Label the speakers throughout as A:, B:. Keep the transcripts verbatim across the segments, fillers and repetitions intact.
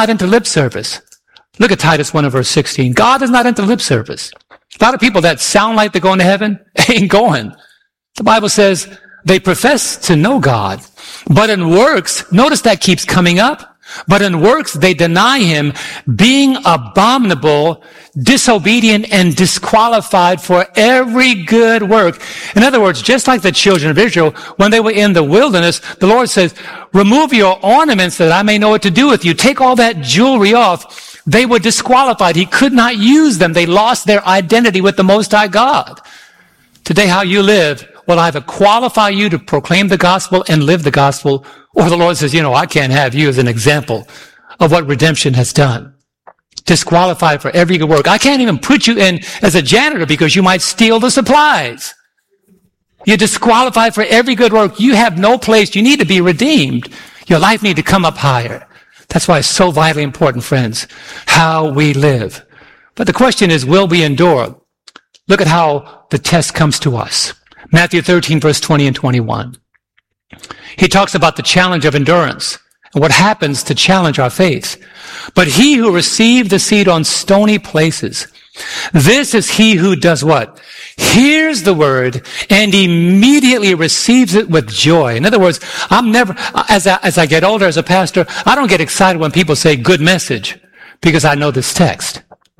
A: not into lip service. Look at Titus one and verse sixteen. God is not into lip service. A lot of people that sound like they're going to heaven ain't going. The Bible says they profess to know God, but in works, notice that keeps coming up, but in works they deny him, being abominable, disobedient, and disqualified for every good work. In other words, just like the children of Israel, when they were in the wilderness, the Lord says, remove your ornaments that I may know what to do with you. Take all that jewelry off. They were disqualified. He could not use them. They lost their identity with the Most High God. Today, how you live will either qualify you to proclaim the gospel and live the gospel, or the Lord says, you know, I can't have you as an example of what redemption has done. Disqualified for every good work. I can't even put you in as a janitor because you might steal the supplies. You're disqualified for every good work. You have no place. You need to be redeemed. Your life needs to come up higher. That's why it's so vitally important, friends, how we live. But the question is, will we endure? Look at how the test comes to us. Matthew thirteen, verse twenty and twenty-one. He talks about the challenge of endurance and what happens to challenge our faith. But he who received the seed on stony places, this is he who does what? Hears the word and immediately receives it with joy. In other words, I'm never, as I, as I get older as a pastor, I don't get excited when people say good message because I know this text.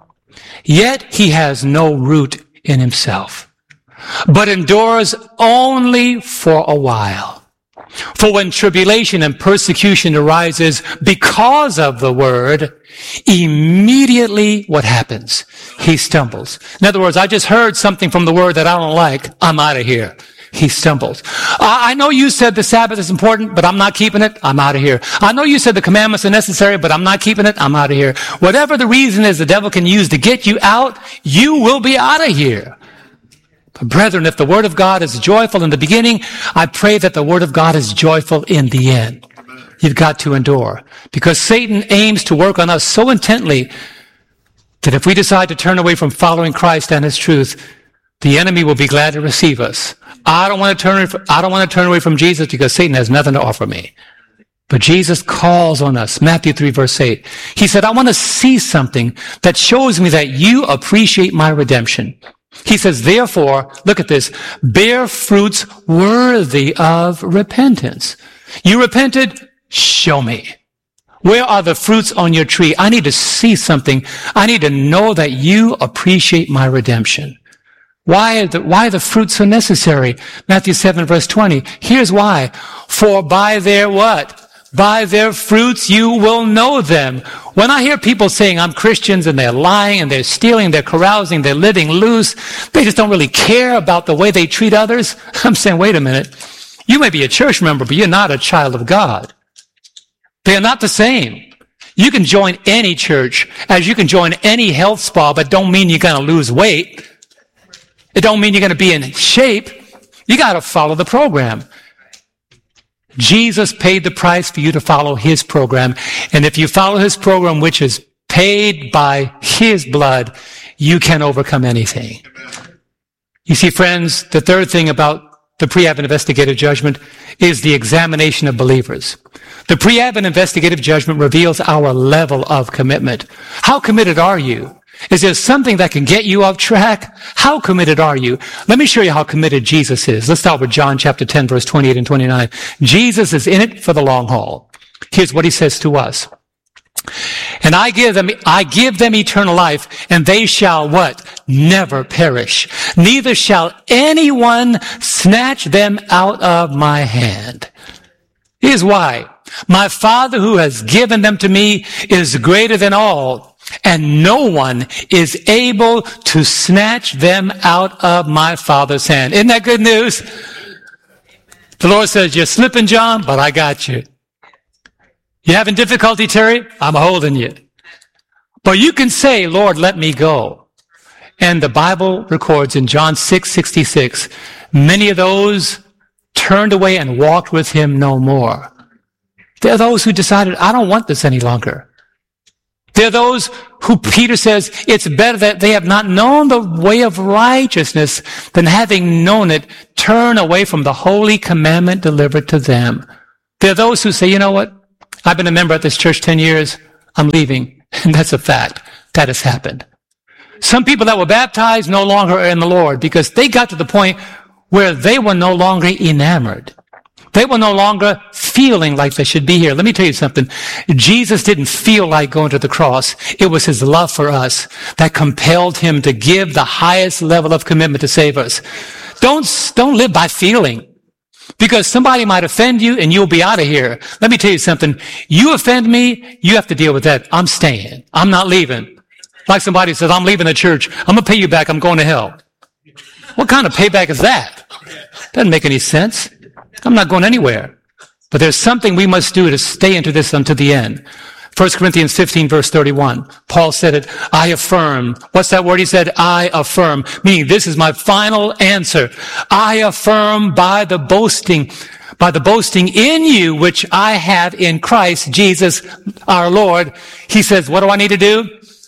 A: Yet he has no root in himself, but endures only for a while. For when tribulation and persecution arises because of the word, immediately what happens? He stumbles. In other words, I just heard something from the word that I don't like. I'm out of here. He stumbles. I know you said the Sabbath is important, but I'm not keeping it. I'm out of here. I know you said the commandments are necessary, but I'm not keeping it. I'm out of here. Whatever the reason is the devil can use to get you out, you will be out of here. But brethren, if the word of God is joyful in the beginning, I pray that the word of God is joyful in the end. You've got to endure. Because Satan aims to work on us so intently that if we decide to turn away from following Christ and his truth, the enemy will be glad to receive us. I don't want to turn, I don't want to turn away from Jesus because Satan has nothing to offer me. But Jesus calls on us. Matthew three, verse eight. He said, I want to see something that shows me that you appreciate my redemption. He says, therefore, look at this, bear fruits worthy of repentance. You repented? Show me. Where are the fruits on your tree? I need to see something. I need to know that you appreciate my redemption. Why are the, why are the fruits so necessary? Matthew seven, verse twenty. Here's why. For by their what? By their fruits you will know them. When I hear people saying I'm Christians and they're lying and they're stealing, they're carousing, they're living loose, they just don't really care about the way they treat others, I'm saying, wait a minute. You may be a church member, but you're not a child of God. They are not the same. You can join any church as you can join any health spa, but don't mean you're going to lose weight. It don't mean you're going to be in shape. You got to follow the program. Jesus paid the price for you to follow his program. And if you follow his program, which is paid by his blood, you can overcome anything. You see, friends, the third thing about the pre-Advent investigative judgment is the examination of believers. The pre-Advent investigative judgment reveals our level of commitment. How committed are you? Is there something that can get you off track? How committed are you? Let me show you how committed Jesus is. Let's start with John chapter ten, verse twenty-eight and twenty-nine. Jesus is in it for the long haul. Here's what he says to us. And I give them, I give them eternal life, and they shall what? Never perish. Neither shall anyone snatch them out of my hand. Here's why. My Father who has given them to me is greater than all, and no one is able to snatch them out of my Father's hand. Isn't that good news? The Lord says, you're slipping, John, but I got you. You having difficulty, Terry? I'm holding you. But you can say, Lord, let me go. And the Bible records in John six sixty-six, many of those turned away and walked with him no more. There are those who decided, I don't want this any longer. There are those who Peter says, it's better that they have not known the way of righteousness than having known it, turn away from the holy commandment delivered to them. There are those who say, you know what? I've been a member at this church ten years. I'm leaving. And that's a fact. That has happened. Some people that were baptized no longer are in the Lord because they got to the point where they were no longer enamored. They were no longer feeling like they should be here. Let me tell you something. Jesus didn't feel like going to the cross. It was his love for us that compelled him to give the highest level of commitment to save us. Don't, don't live by feeling. Because somebody might offend you and you'll be out of here. Let me tell you something. You offend me, you have to deal with that. I'm staying. I'm not leaving. Like somebody says, I'm leaving the church. I'm going to pay you back. I'm going to hell. What kind of payback is that? Doesn't make any sense. I'm not going anywhere. But there's something we must do to stay into this unto the end. First Corinthians fifteen, verse thirty-one. Paul said it, I affirm. What's that word? He said, I affirm. Meaning, this is my final answer. I affirm by the boasting, by the boasting in you, which I have in Christ Jesus our Lord. He says, what do I need to do?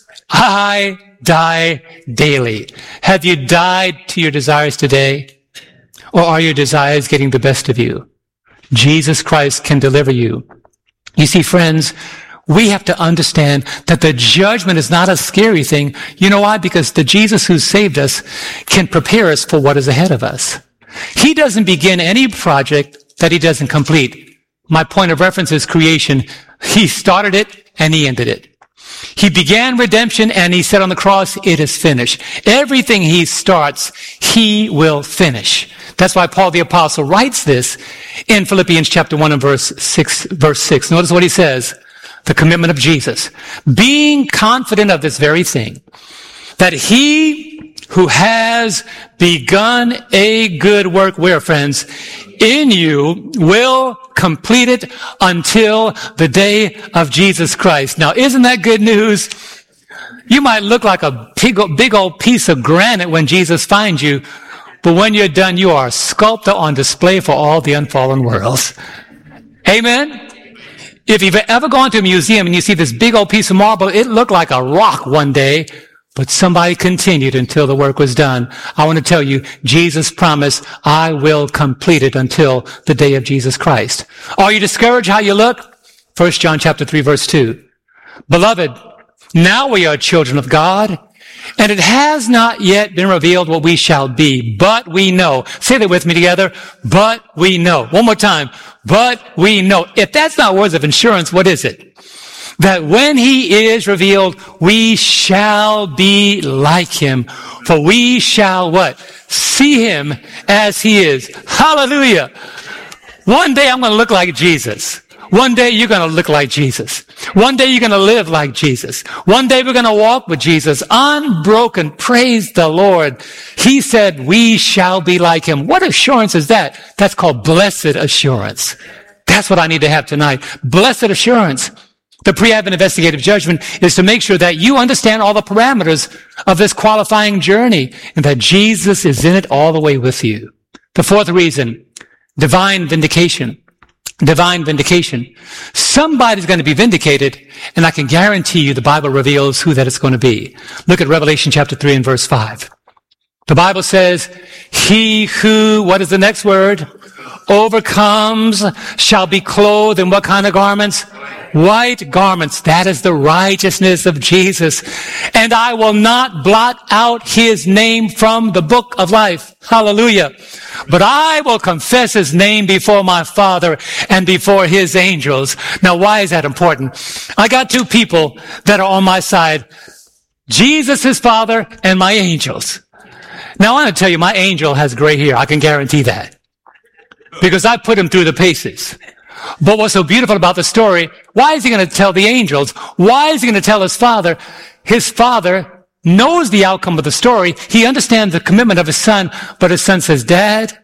A: I die daily. Have you died to your desires today? Or are your desires getting the best of you? Jesus Christ can deliver you. You see, friends, we have to understand that the judgment is not a scary thing. You know why? Because the Jesus who saved us can prepare us for what is ahead of us. He doesn't begin any project that he doesn't complete. My point of reference is creation. He started it and he ended it. He began redemption and he said on the cross, it is finished. Everything he starts, he will finish. That's why Paul the Apostle writes this in Philippians chapter one and verse six, verse six. Notice what he says. The commitment of Jesus. Being confident of this very thing, that he who has begun a good work, where, friends, in you will complete it until the day of Jesus Christ. Now, isn't that good news? You might look like a big, big old piece of granite when Jesus finds you, but when you're done, you are a sculptor on display for all the unfallen worlds. Amen? If you've ever gone to a museum and you see this big old piece of marble, it looked like a rock one day, but somebody continued until the work was done. I want to tell you, Jesus promised, I will complete it until the day of Jesus Christ. Are you discouraged how you look? First John chapter three, verse two. Beloved, now we are children of God, and it has not yet been revealed what we shall be, but we know. Say that with me together. But we know. One more time. But we know. If that's not words of insurance, what is it? That when he is revealed, we shall be like him. For we shall what? See him as he is. Hallelujah. One day I'm going to look like Jesus. One day you're going to look like Jesus. One day you're going to live like Jesus. One day we're going to walk with Jesus unbroken. Praise the Lord. He said we shall be like him. What assurance is that? That's called blessed assurance. That's what I need to have tonight. Blessed assurance. The pre-advent investigative judgment is to make sure that you understand all the parameters of this qualifying journey and that Jesus is in it all the way with you. The fourth reason, divine vindication. Divine vindication. Somebody's going to be vindicated, and I can guarantee you the Bible reveals who that is going to be. Look at Revelation chapter three and verse five. The Bible says, he who, what is the next word? Overcomes shall be clothed in what kind of garments? White garments. That is the righteousness of Jesus. And I will not blot out his name from the book of life. Hallelujah. But I will confess his name before my Father and before his angels. Now, why is that important? I got two people that are on my side. Jesus, his Father, and my angels. Now, I want to tell you, my angel has gray hair. I can guarantee that. Because I put him through the paces. But what's so beautiful about the story, why is he going to tell the angels? Why is he going to tell his father? His father knows the outcome of the story. He understands the commitment of his son, but his son says, Dad,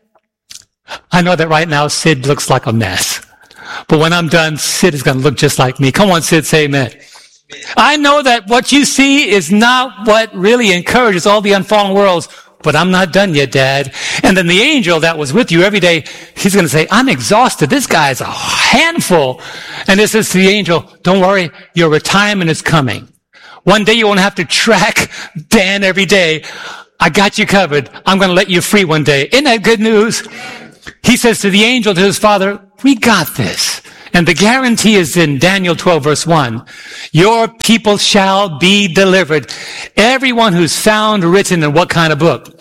A: I know that right now Sid looks like a mess. But when I'm done, Sid is going to look just like me. Come on, Sid, say amen. I know that what you see is not what really encourages all the unfallen worlds, but I'm not done yet, Dad. And then the angel that was with you every day, he's going to say, I'm exhausted. This guy is a handful. And this is to the angel, don't worry, your retirement is coming. One day you won't have to track Dan every day. I got you covered. I'm going to let you free one day. Isn't that good news? He says to the angel, to his father, we got this. And the guarantee is in Daniel twelve, verse one. Your people shall be delivered. Everyone who's found written in what kind of book?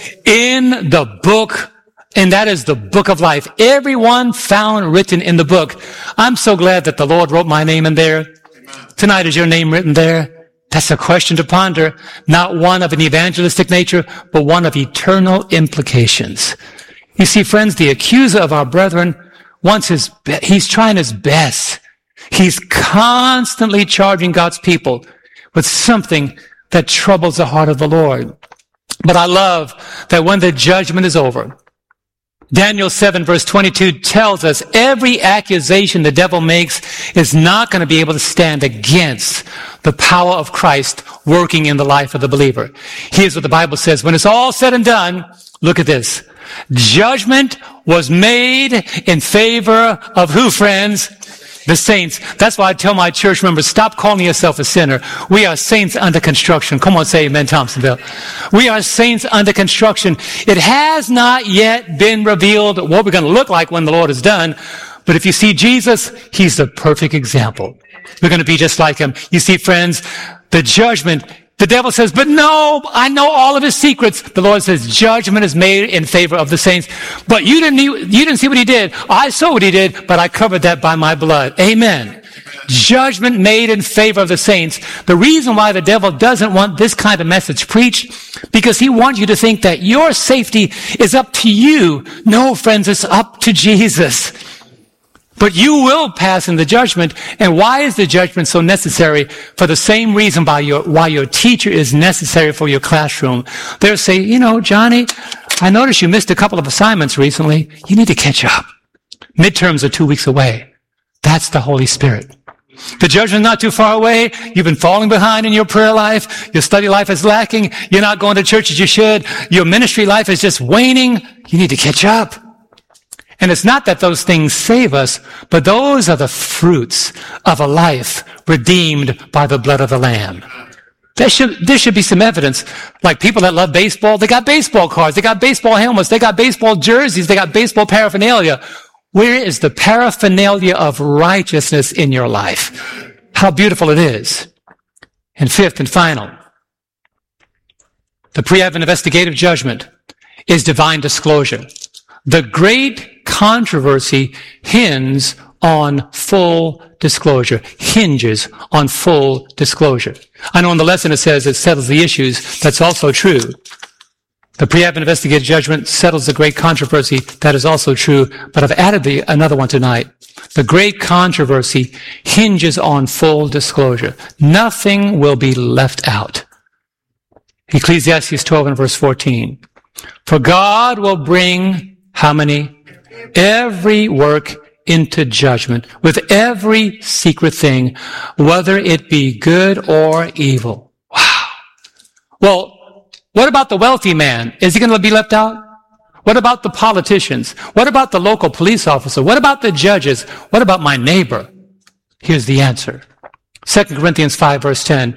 A: In the book, and that is the book of life. Everyone found written in the book. I'm so glad that the Lord wrote my name in there. Tonight, is your name written there? That's a question to ponder. Not one of an evangelistic nature, but one of eternal implications. You see, friends, the accuser of our brethren wants his be- he's trying his best. He's constantly charging God's people with something that troubles the heart of the Lord. But I love that when the judgment is over, Daniel seven verse twenty-two tells us every accusation the devil makes is not going to be able to stand against the power of Christ working in the life of the believer. Here's what the Bible says. When it's all said and done, look at this. Judgment was made in favor of who, friends? The saints. That's why I tell my church members, stop calling yourself a sinner. We are saints under construction. Come on, say amen, Thompsonville. We are saints under construction. It has not yet been revealed what we're going to look like when the Lord is done. But if you see Jesus, he's the perfect example. We're going to be just like him. You see, friends, the judgment, the devil says, but no, I know all of his secrets. The Lord says, judgment is made in favor of the saints. But you didn't, you didn't see what he did. I saw what he did, but I covered that by my blood. Amen. Judgment made in favor of the saints. The reason why the devil doesn't want this kind of message preached, because he wants you to think that your safety is up to you. No, friends, it's up to Jesus. But you will pass in the judgment. And why is the judgment so necessary? For the same reason by your, why your teacher is necessary for your classroom. They'll say, you know, Johnny, I noticed you missed a couple of assignments recently. You need to catch up. Midterms are two weeks away. That's the Holy Spirit. The judgment's not too far away. You've been falling behind in your prayer life. Your study life is lacking. You're not going to church as you should. Your ministry life is just waning. You need to catch up. And it's not that those things save us, but those are the fruits of a life redeemed by the blood of the Lamb. There should, there should be some evidence. Like people that love baseball, they got baseball cards, they got baseball helmets, they got baseball jerseys, they got baseball paraphernalia. Where is the paraphernalia of righteousness in your life? How beautiful it is. And fifth and final, the pre-Advent investigative judgment is divine disclosure. The great controversy hinges on full disclosure. Hinges on full disclosure. I know in the lesson it says it settles the issues. That's also true. The pre-Advent investigative judgment settles the great controversy. That is also true. But I've added the, another one tonight. The great controversy hinges on full disclosure. Nothing will be left out. Ecclesiastes twelve and verse fourteen. For God will bring how many? Every work into judgment with every secret thing, whether it be good or evil. Wow. Well, what about the wealthy man? Is he going to be left out? What about the politicians? What about the local police officer? What about the judges? What about my neighbor? Here's the answer. Second Corinthians five verse ten.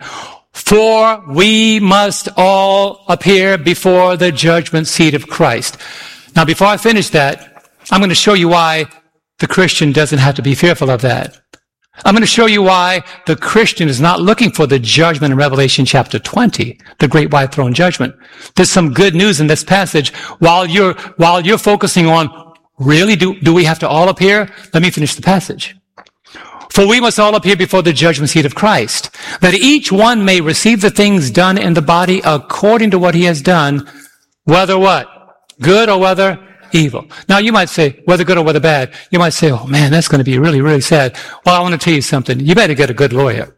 A: For we must all appear before the judgment seat of Christ. Now, before I finish that, I'm going to show you why the Christian doesn't have to be fearful of that. I'm going to show you why the Christian is not looking for the judgment in Revelation chapter twenty, the great white throne judgment. There's some good news in this passage. While you're, while you're focusing on, really, do, do we have to all appear? Let me finish the passage. For we must all appear before the judgment seat of Christ, that each one may receive the things done in the body according to what he has done, whether what? Good or whether evil. Now you might say, whether good or whether bad. You might say, oh man, that's going to be really, really sad. Well, I want to tell you something. You better get a good lawyer.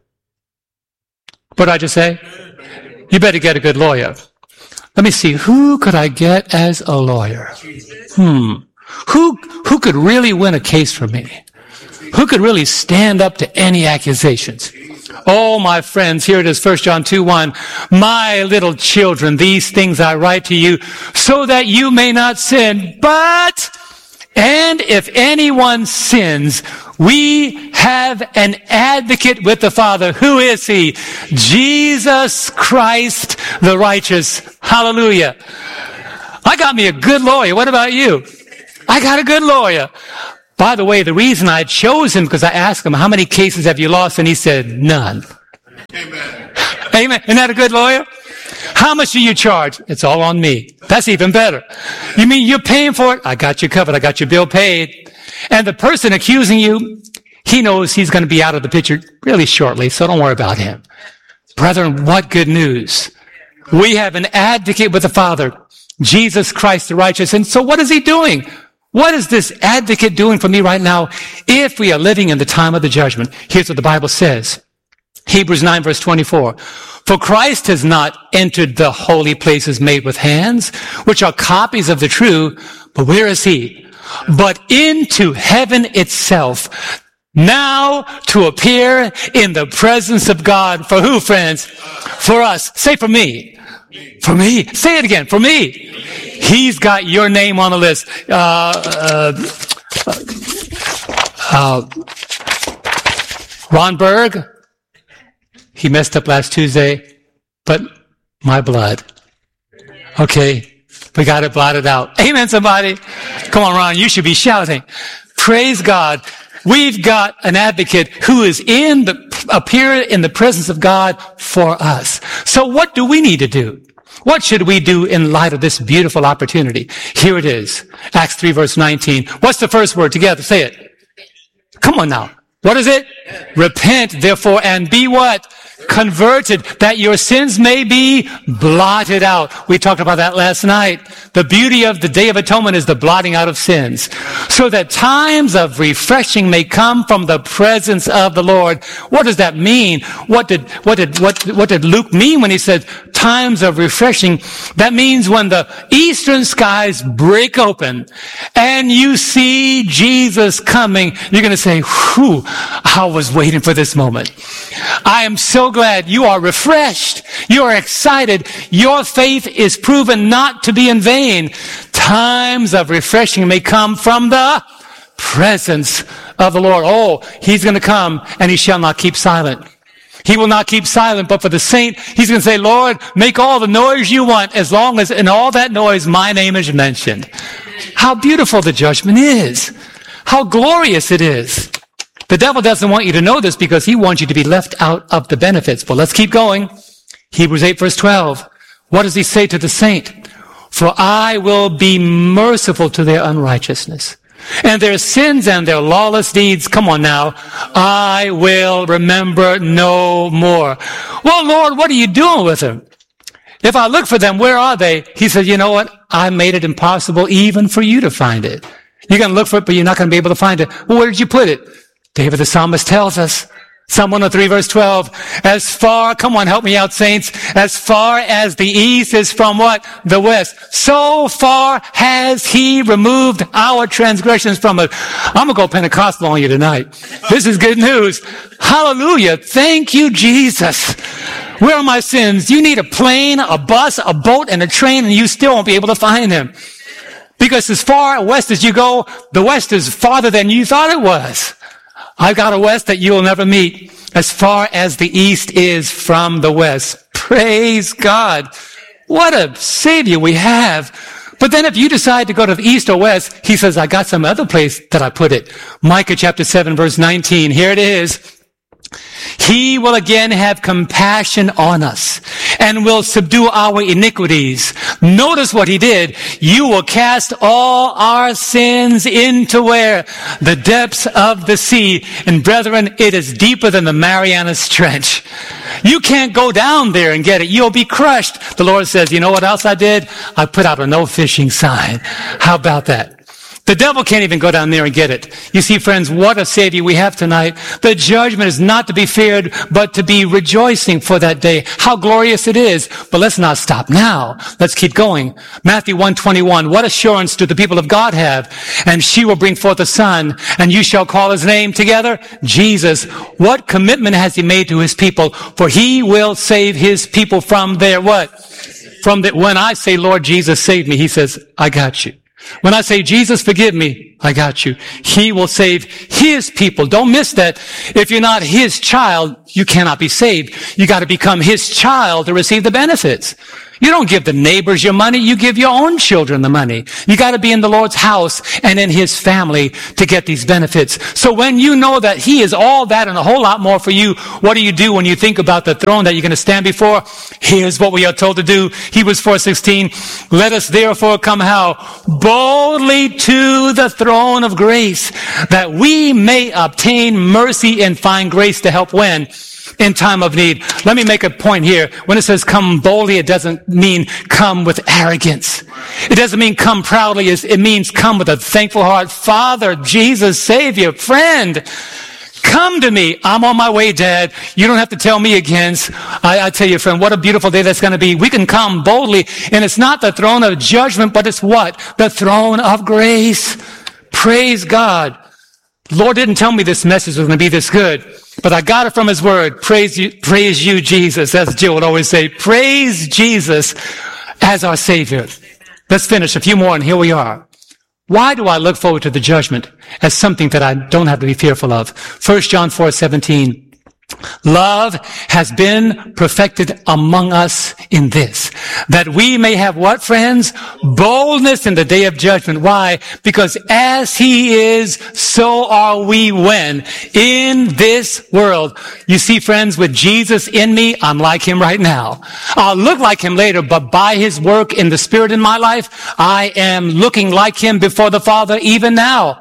A: What did I just say? You better get a good lawyer. Let me see. Who could I get as a lawyer? Hmm. Who, who could really win a case for me? Who could really stand up to any accusations? Oh, my friends, here it is, First John two one. My little children, these things I write to you so that you may not sin. But, and if anyone sins, we have an advocate with the Father. Who is he? Jesus Christ the righteous. Hallelujah. I got me a good lawyer. What about you? I got a good lawyer. By the way, the reason I chose him, because I asked him, how many cases have you lost? And he said, none. Amen. Amen. Isn't that a good lawyer? How much do you charge? It's all on me. That's even better. You mean you're paying for it? I got you covered. I got your bill paid. And the person accusing you, he knows he's going to be out of the picture really shortly, so don't worry about him. Brethren, what good news. We have an advocate with the Father, Jesus Christ the righteous. And so what is he doing? What is this advocate doing for me right now if we are living in the time of the judgment? Here's what the Bible says. Hebrews nine verse twenty-four. For Christ has not entered the holy places made with hands, which are copies of the true, but where is he? But into heaven itself, now to appear in the presence of God. For who, friends? For us. Say for me. For me. Say it again. For me. He's got your name on the list. Uh, uh, uh, Ron Berg. He messed up last Tuesday, but my blood. Okay, we got it blotted out. Amen, somebody. Come on, Ron, you should be shouting. Praise God. We've got an advocate who is in the, appear in the presence of God for us. So what do we need to do? What should we do in light of this beautiful opportunity? Here it is. Acts three verse nineteen. What's the first word? Together, say it. Come on now. What is it? Repent, therefore, and be what? Converted, that your sins may be blotted out. We talked about that last night. The beauty of the Day of Atonement is the blotting out of sins, so that times of refreshing may come from the presence of the Lord. What does that mean? What did, what did, what, what did Luke mean when he said times of refreshing? That means when the eastern skies break open and you see Jesus coming, you're going to say, whew, I was waiting for this moment. I am so glad you are refreshed. You are excited. Your faith is proven not to be in vain. Times of refreshing may come from the presence of the Lord. Oh, he's going to come and he shall not keep silent. He will not keep silent, but for the saint, he's going to say, Lord, make all the noise you want as long as in all that noise my name is mentioned. How beautiful the judgment is. How glorious it is. The devil doesn't want you to know this because he wants you to be left out of the benefits. But let's keep going. Hebrews eight verse twelve. What does he say to the saint? For I will be merciful to their unrighteousness and their sins and their lawless deeds. Come on now. I will remember no more. Well, Lord, what are you doing with them? If I look for them, where are they? He said, you know what? I made it impossible even for you to find it. You're going to look for it, but you're not going to be able to find it. Well, where did you put it? David the psalmist tells us, Psalm one oh three verse twelve, as far, come on, help me out, saints, as far as the east is from what? The west. So far has he removed our transgressions from us. I'm going to go Pentecostal on you tonight. This is good news. Hallelujah. Thank you, Jesus. Where are my sins? You need a plane, a bus, a boat, and a train, and you still won't be able to find them. Because as far west as you go, the west is farther than you thought it was. I've got a west that you will never meet, as far as the east is from the west. Praise God. What a Savior we have. But then if you decide to go to the east or west, he says, I got some other place that I put it. Micah chapter seven verse nineteen. Here it is. He will again have compassion on us and will subdue our iniquities. Notice what he did. You will cast all our sins into where? The depths of the sea. And brethren, it is deeper than the Marianas Trench. You can't go down there and get it. You'll be crushed. The Lord says, you know what else I did? I put out a no fishing sign. How about that? The devil can't even go down there and get it. You see, friends, what a Savior we have tonight. The judgment is not to be feared, but to be rejoicing for that day. How glorious it is. But let's not stop now. Let's keep going. Matthew one twenty-one. What assurance do the people of God have? And she will bring forth a son, and you shall call his name together, Jesus. What commitment has he made to his people? For he will save his people from their what? From the, when I say, Lord Jesus, save me, he says, I got you. When I say, Jesus, forgive me, I got you. He will save his people. Don't miss that. If you're not his child, you cannot be saved. You got to become his child to receive the benefits. You don't give the neighbors your money. You give your own children the money. You got to be in the Lord's house and in His family to get these benefits. So when you know that He is all that and a whole lot more for you, what do you do when you think about the throne that you're going to stand before? Here's what we are told to do. Hebrews four sixteen. Let us therefore come how? Boldly to the throne of grace, that we may obtain mercy and find grace to help when? In time of need. Let me make a point here. When it says come boldly, it doesn't mean come with arrogance. It doesn't mean come proudly. It means come with a thankful heart. Father, Jesus, Savior, friend, come to me. I'm on my way, Dad. You don't have to tell me again. I, I tell you, friend, what a beautiful day that's going to be. We can come boldly, and it's not the throne of judgment, but it's what? The throne of grace. Praise God. Lord didn't tell me this message was going to be this good, but I got it from His Word. Praise you, praise you, Jesus. As Jill would always say, praise Jesus as our Savior. Let's finish a few more, and here we are. Why do I look forward to the judgment as something that I don't have to be fearful of? First John four seventeen. Love has been perfected among us in this, that we may have what, friends? Boldness in the day of judgment. Why? Because as He is, so are we when? In this world. You see, friends, with Jesus in me, I'm like Him right now. I'll look like Him later, but by His work in the Spirit in my life, I am looking like Him before the Father even now.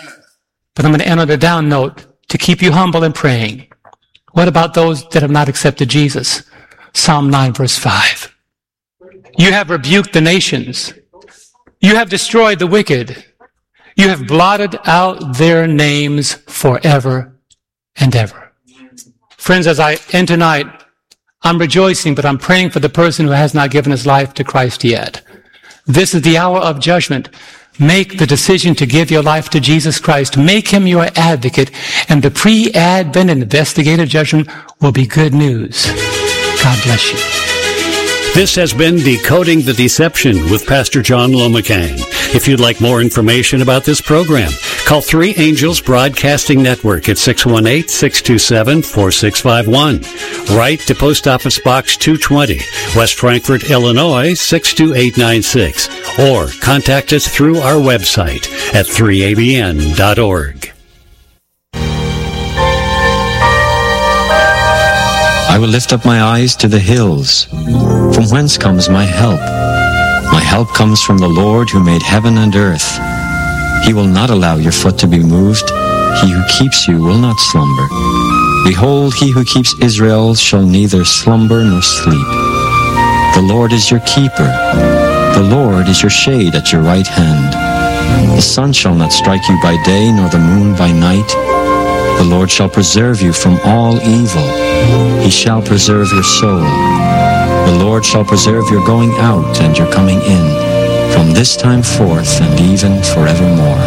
A: But I'm going to enter the down note to keep you humble and praying. What about those that have not accepted Jesus? Psalm nine, verse five. You have rebuked the nations. You have destroyed the wicked. You have blotted out their names forever and ever. Friends, as I end tonight, I'm rejoicing, but I'm praying for the person who has not given his life to Christ yet. This is the hour of judgment. Make the decision to give your life to Jesus Christ. Make Him your advocate, and the pre-advent investigative judgment will be good news. God bless you.
B: This has been Decoding the Deception with Pastor John Lomacang. If you'd like more information about this program, call Three Angels Broadcasting Network at six one eight, six two seven, four six five one. Write to Post Office Box two twenty, West Frankfort, Illinois, six two eight nine six. Or contact us through our website at three A B N dot org.
C: I will lift up my eyes to the hills. From whence comes my help? My help comes from the Lord who made heaven and earth. He will not allow your foot to be moved. He who keeps you will not slumber. Behold, he who keeps Israel shall neither slumber nor sleep. The Lord is your keeper. The Lord is your shade at your right hand. The sun shall not strike you by day, nor the moon by night. The Lord shall preserve you from all evil. He shall preserve your soul. The Lord shall preserve your going out and your coming in, from this time forth and even forevermore.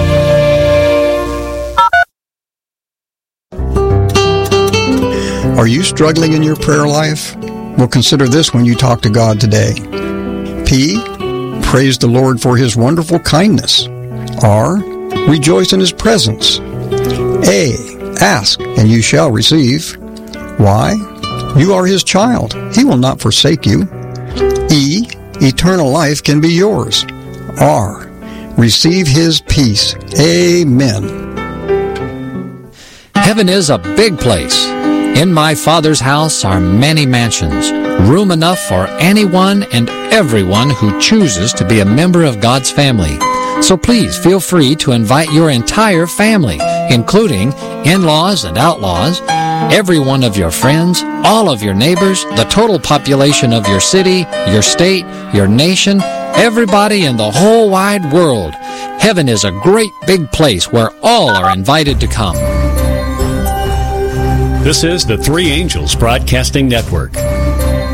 D: Are you struggling in your prayer life? Well, consider this when you talk to God today. P. Praise the Lord for His wonderful kindness. R. Rejoice in His presence. A. Ask, and you shall receive. Y. You are His child. He will not forsake you. E. Eternal life can be yours. R. Receive His peace. Amen.
E: Heaven is a big place. In my Father's house are many mansions, room enough for anyone and everyone who chooses to be a member of God's family. So please feel free to invite your entire family, including in-laws and outlaws, every one of your friends, all of your neighbors, the total population of your city, your state, your nation, everybody in the whole wide world. Heaven is a great big place where all are invited to come.
B: This is the Three Angels Broadcasting Network.